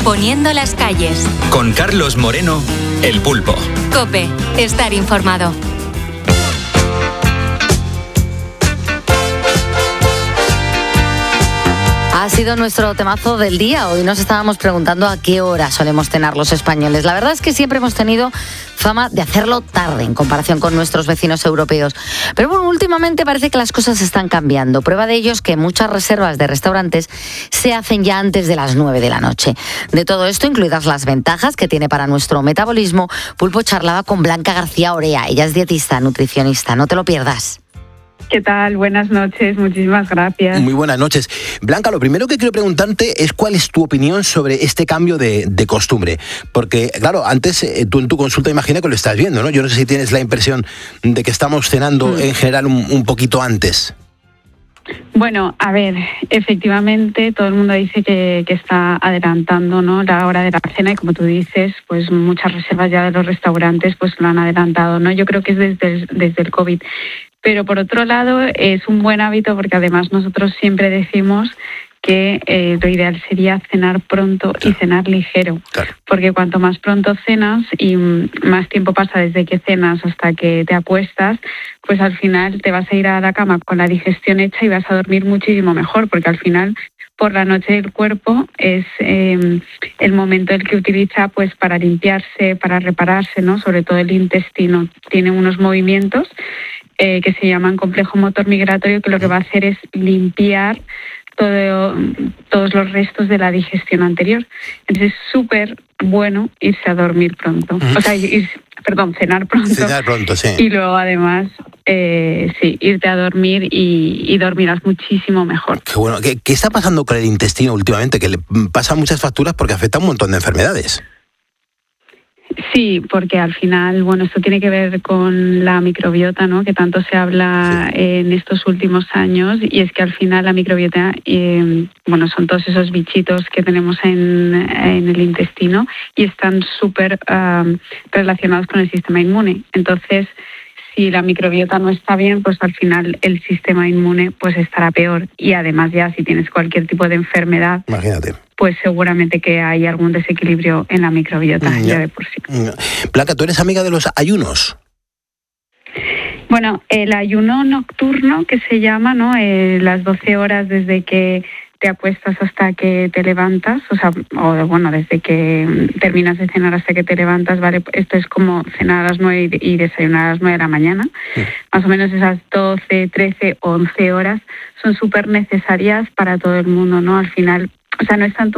Poniendo las calles. Con Carlos Moreno, El Pulpo. COPE. Estar informado. Ha sido nuestro temazo del día. Hoy nos estábamos preguntando a qué hora solemos cenar los españoles. La verdad es que siempre hemos tenido fama de hacerlo tarde en comparación con nuestros vecinos europeos. Pero bueno, últimamente parece que las cosas están cambiando. Prueba de ello es que muchas reservas de restaurantes se hacen ya antes de las 9 de la noche. De todo esto, incluidas las ventajas que tiene para nuestro metabolismo, Pulpo charlaba con Blanca García Orea. Ella es dietista, nutricionista. No te lo pierdas. ¿Qué tal? Buenas noches, muchísimas gracias. Muy buenas noches. Blanca, lo primero que quiero preguntarte es cuál es tu opinión sobre este cambio de costumbre. Porque, claro, antes tú en tu consulta imagino que lo estás viendo, ¿no? Yo no sé si tienes la impresión de que estamos cenando en general un poquito antes. Bueno, a ver, efectivamente todo el mundo dice que está adelantando, ¿no?, la hora de la cena, y como tú dices, pues muchas reservas ya de los restaurantes pues lo han adelantado, ¿no? Yo creo que es desde el COVID. Pero por otro lado es un buen hábito porque además nosotros siempre decimos que lo ideal sería cenar pronto y cenar ligero. Claro. Porque cuanto más pronto cenas y más tiempo pasa desde que cenas hasta que te acuestas, pues al final te vas a ir a la cama con la digestión hecha y vas a dormir muchísimo mejor, porque al final por la noche el cuerpo es el momento el que utiliza pues para limpiarse, para repararse, ¿no? Sobre todo el intestino tiene unos movimientos que se llaman complejo motor migratorio, que lo que va a hacer es limpiar todos los restos de la digestión anterior. Entonces es súper bueno irse a dormir pronto. O sea, cenar pronto. Cenar pronto, sí. Y luego además, irte a dormir y dormirás muchísimo mejor. Qué bueno. ¿Qué está pasando con el intestino últimamente? Que le pasan muchas facturas porque afecta a un montón de enfermedades. Sí, porque al final, bueno, esto tiene que ver con la microbiota, ¿no?, que tanto se habla en estos últimos años, y es que al final la microbiota, son todos esos bichitos que tenemos en el intestino y están súper relacionados con el sistema inmune. Entonces, si la microbiota no está bien, pues al final el sistema inmune pues estará peor, y además ya si tienes cualquier tipo de enfermedad, imagínate, pues seguramente que hay algún desequilibrio en la microbiota ya de por sí. Blanca, ¿tú eres amiga de los ayunos? Bueno, el ayuno nocturno, que se llama, ¿no?, las 12 horas desde que te acuestas hasta que te levantas, desde que terminas de cenar hasta que te levantas, ¿vale? Esto es como cenar a las 9 y desayunar a las 9 de la mañana. Sí. Más o menos esas 12, 13, 11 horas son súper necesarias para todo el mundo, ¿no? Al final, no es tanto